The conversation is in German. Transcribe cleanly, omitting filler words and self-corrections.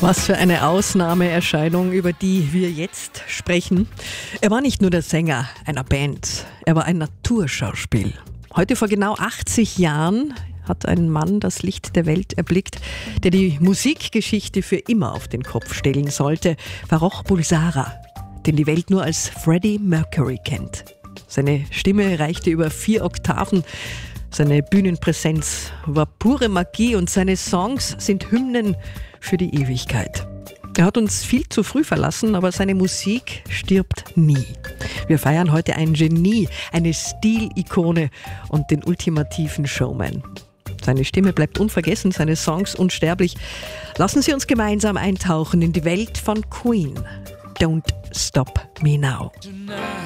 Was für eine Ausnahmeerscheinung, über die wir jetzt sprechen. Er war nicht nur der Sänger einer Band, er war ein Naturschauspiel. Heute vor genau 80 Jahren hat ein Mann das Licht der Welt erblickt, der die Musikgeschichte für immer auf den Kopf stellen sollte. Farrokh Bulsara, den die Welt nur als Freddie Mercury kennt. Seine Stimme reichte über 4 Oktaven. Seine Bühnenpräsenz war pure Magie und seine Songs sind Hymnen für die Ewigkeit. Er hat uns viel zu früh verlassen, aber seine Musik stirbt nie. Wir feiern heute ein Genie, eine Stilikone und den ultimativen Showman. Seine Stimme bleibt unvergessen, seine Songs unsterblich. Lassen Sie uns gemeinsam eintauchen in die Welt von Queen. Don't Stop Me Now.